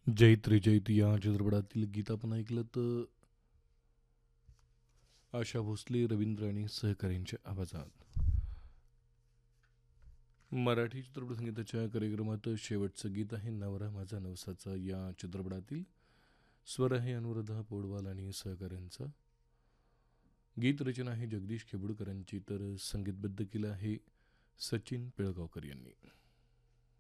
जैत रे जैत या चित्रपटातील गीत आपण ऐकलं तर आशा भोसले, रवींद्र आणि सहकाऱ्यांच्या आवाजात. मराठी चित्रपट संगीताच्या कार्यक्रमात शेवटचं गीत आहे नवरा माझा नवसाचा या चित्रपटातील. स्वर आहे अनुराधा पौडवाल आणि सहकाऱ्यांचा. गीत रचना आहे जगदीश खेबुडकरांची तर संगीतबद्ध केलं आहे सचिन पिळगावकर यांनी.